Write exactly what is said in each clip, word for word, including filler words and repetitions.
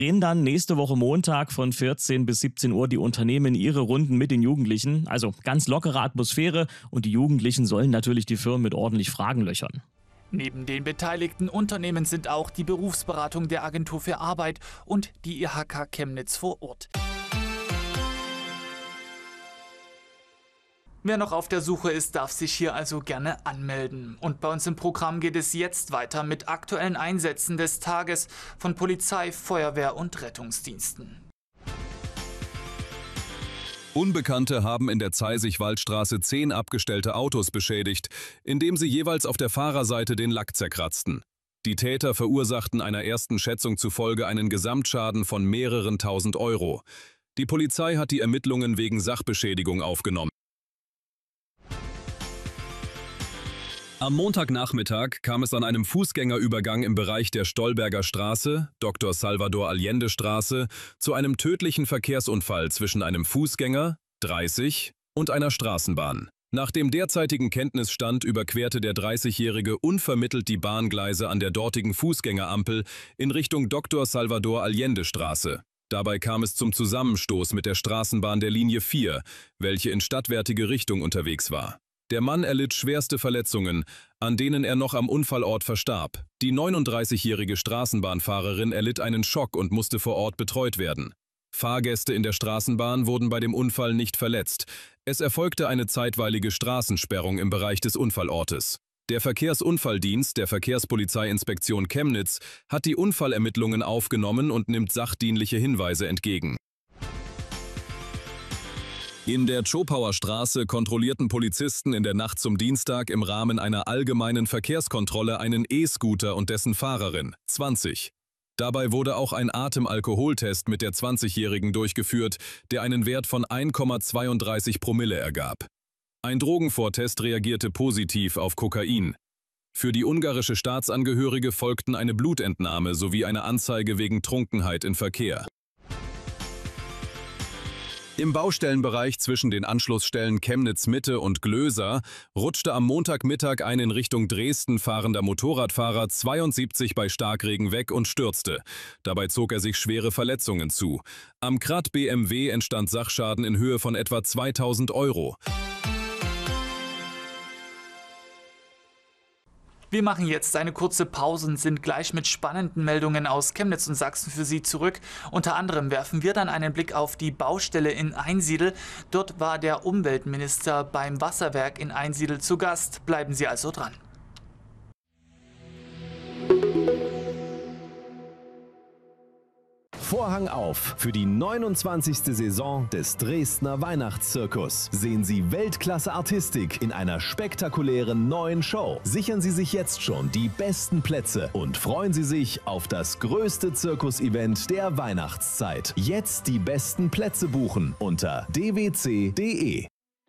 Drehen dann nächste Woche Montag von vierzehn bis siebzehn Uhr die Unternehmen ihre Runden mit den Jugendlichen. Also ganz lockere Atmosphäre und die Jugendlichen sollen natürlich die Firmen mit ordentlich Fragen löchern. Neben den beteiligten Unternehmen sind auch die Berufsberatung der Agentur für Arbeit und die I H K Chemnitz vor Ort. Wer noch auf der Suche ist, darf sich hier also gerne anmelden. Und bei uns im Programm geht es jetzt weiter mit aktuellen Einsätzen des Tages von Polizei, Feuerwehr und Rettungsdiensten. Unbekannte haben in der Zeisig-Waldstraße zehn abgestellte Autos beschädigt, indem sie jeweils auf der Fahrerseite den Lack zerkratzten. Die Täter verursachten einer ersten Schätzung zufolge einen Gesamtschaden von mehreren tausend Euro. Die Polizei hat die Ermittlungen wegen Sachbeschädigung aufgenommen. Am Montagnachmittag kam es an einem Fußgängerübergang im Bereich der Stolberger Straße, Doktor Salvador Allende Straße, zu einem tödlichen Verkehrsunfall zwischen einem Fußgänger, dreißig, und einer Straßenbahn. Nach dem derzeitigen Kenntnisstand überquerte der dreißigjährige unvermittelt die Bahngleise an der dortigen Fußgängerampel in Richtung Doktor Salvador Allende Straße. Dabei kam es zum Zusammenstoß mit der Straßenbahn der Linie vier, welche in stadtwärtige Richtung unterwegs war. Der Mann erlitt schwerste Verletzungen, an denen er noch am Unfallort verstarb. Die neununddreißigjährige Straßenbahnfahrerin erlitt einen Schock und musste vor Ort betreut werden. Fahrgäste in der Straßenbahn wurden bei dem Unfall nicht verletzt. Es erfolgte eine zeitweilige Straßensperrung im Bereich des Unfallortes. Der Verkehrsunfalldienst der Verkehrspolizeiinspektion Chemnitz hat die Unfallermittlungen aufgenommen und nimmt sachdienliche Hinweise entgegen. In der Zschopauer Straße kontrollierten Polizisten in der Nacht zum Dienstag im Rahmen einer allgemeinen Verkehrskontrolle einen E-Scooter und dessen Fahrerin, zwanzig. Dabei wurde auch ein Atemalkoholtest mit der zwanzigjährigen durchgeführt, der einen Wert von eins Komma zweiunddreißig Promille ergab. Ein Drogenvortest reagierte positiv auf Kokain. Für die ungarische Staatsangehörige folgten eine Blutentnahme sowie eine Anzeige wegen Trunkenheit im Verkehr. Im Baustellenbereich zwischen den Anschlussstellen Chemnitz-Mitte und Glöser rutschte am Montagmittag ein in Richtung Dresden fahrender Motorradfahrer zweiundsiebzig bei Starkregen weg und stürzte. Dabei zog er sich schwere Verletzungen zu. Am Krat B M W entstand Sachschaden in Höhe von etwa zweitausend Euro. Wir machen jetzt eine kurze Pause und sind gleich mit spannenden Meldungen aus Chemnitz und Sachsen für Sie zurück. Unter anderem werfen wir dann einen Blick auf die Baustelle in Einsiedl. Dort war der Umweltminister beim Wasserwerk in Einsiedl zu Gast. Bleiben Sie also dran. Vorhang auf für die neunundzwanzigste Saison des Dresdner Weihnachtszirkus. Sehen Sie Weltklasse-Artistik in einer spektakulären neuen Show. Sichern Sie sich jetzt schon die besten Plätze und freuen Sie sich auf das größte Zirkusevent der Weihnachtszeit. Jetzt die besten Plätze buchen unter d w c punkt d e.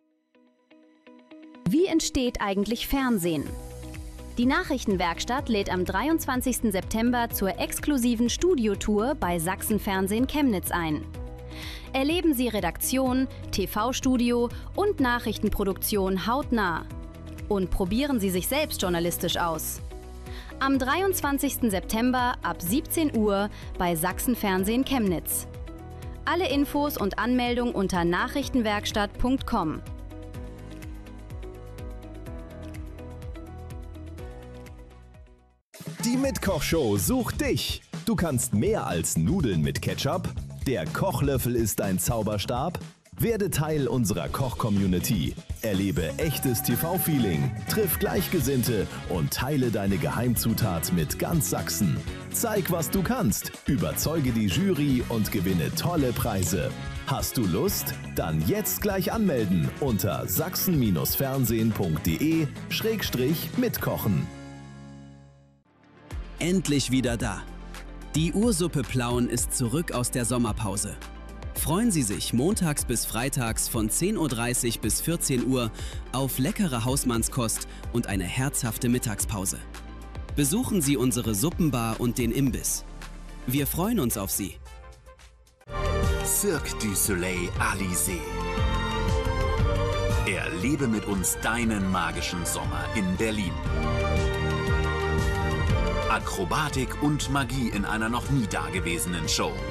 Wie entsteht eigentlich Fernsehen? Die Nachrichtenwerkstatt lädt am dreiundzwanzigsten September zur exklusiven Studiotour bei Sachsen-Fernsehen Chemnitz ein. Erleben Sie Redaktion, T V-Studio und Nachrichtenproduktion hautnah. Und probieren Sie sich selbst journalistisch aus. Am dreiundzwanzigsten September ab siebzehn Uhr bei Sachsen-Fernsehen Chemnitz. Alle Infos und Anmeldung unter nachrichtenwerkstatt punkt com. Die Mitkochshow sucht dich. Du kannst mehr als Nudeln mit Ketchup. Der Kochlöffel ist dein Zauberstab. Werde Teil unserer Koch-Community. Erlebe echtes T V-Feeling, triff Gleichgesinnte und teile deine Geheimzutat mit ganz Sachsen. Zeig, was du kannst, überzeuge die Jury und gewinne tolle Preise. Hast du Lust? Dann jetzt gleich anmelden unter sachsen fernsehen punkt de Schrägstrich mitkochen. Endlich wieder da. Die Ursuppe Plauen ist zurück aus der Sommerpause. Freuen Sie sich montags bis freitags von zehn Uhr dreißig bis vierzehn Uhr auf leckere Hausmannskost und eine herzhafte Mittagspause. Besuchen Sie unsere Suppenbar und den Imbiss. Wir freuen uns auf Sie. Cirque du Soleil Alizé. Erlebe mit uns deinen magischen Sommer in Berlin. Akrobatik und Magie in einer noch nie dagewesenen Show.